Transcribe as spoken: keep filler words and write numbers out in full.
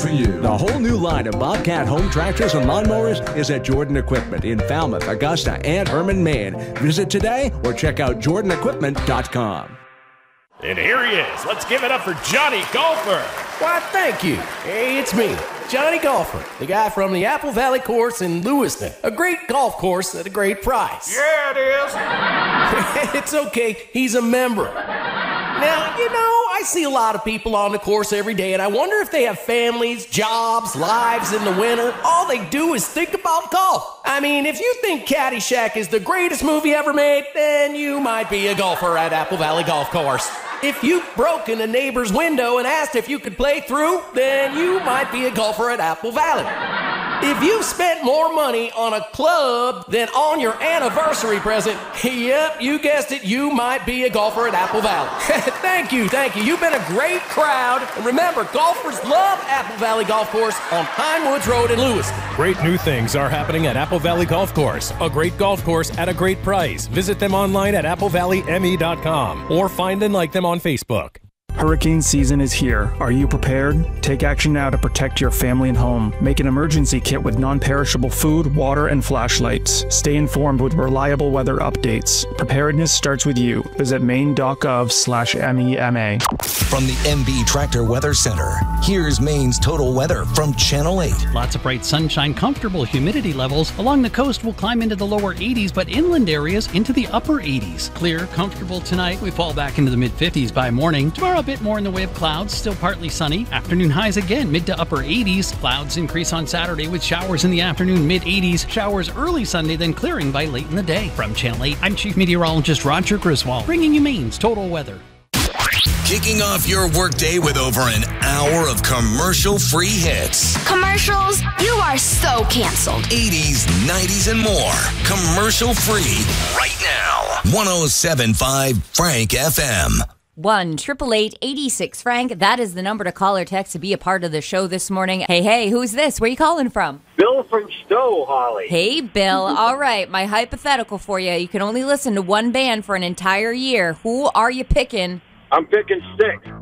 For you. The whole new line of Bobcat home tractors and lawnmowers is at Jordan Equipment in Falmouth, Augusta, and Herman, Maine. Visit today or check out jordan equipment dot com. And here he is. Let's give it up for Johnny Golfer. Why, thank you. Hey, it's me, Johnny Golfer, the guy from the Apple Valley Course in Lewiston. A great golf course at a great price. Yeah, it is. It's okay. He's a member. Now, you know, I see a lot of people on the course every day, and I wonder if they have families, jobs, lives in the winter. All they do is think about golf. I mean, if you think Caddyshack is the greatest movie ever made, then you might be a golfer at Apple Valley Golf Course. If you broke in a neighbor's window and asked if you could play through, then you might be a golfer at Apple Valley. If you've spent more money on a club than on your anniversary present, yep, you guessed it, you might be a golfer at Apple Valley. Thank you, thank you. You've been a great crowd. And remember, golfers love Apple Valley Golf Course on Pinewoods Road in Lewiston. Great new things are happening at Apple Valley Golf Course. A great golf course at a great price. Visit them online at apple valley m e dot com or find and like them on Facebook. Hurricane season is here. Are you prepared? Take action now to protect your family and home. Make an emergency kit with non-perishable food, water, and flashlights. Stay informed with reliable weather updates. Preparedness starts with you. Visit maine.gov slash MEMA. From the M B Tractor Weather Center, here's Maine's total weather from Channel eight. Lots of bright sunshine, comfortable humidity levels. Along the coast, we'll climb into the lower eighties, but inland areas into the upper eighties. Clear, comfortable tonight. We fall back into the mid-fifties by morning. Tomorrow, a bit more in the way of clouds, still partly sunny. Afternoon highs again, mid to upper eighties. Clouds increase on Saturday with showers in the afternoon, mid-eighties. Showers early Sunday, then clearing by late in the day. From Channel eight, I'm Chief Meteorologist Roger Griswold, bringing you Maine's total weather. Kicking off your workday with over an hour of commercial-free hits. Commercials? You are so canceled. eighties, nineties, and more. Commercial-free right now. one oh seven point five Frank F M. one triple eight eighty-six Frank. That is the number to call or text to be a part of the show this morning. Hey, hey, who's this? Where are you calling from? Bill from Stowe, Holly. Hey, Bill. All right, my hypothetical for you. You can only listen to one band for an entire year. Who are you picking? I'm picking Styx.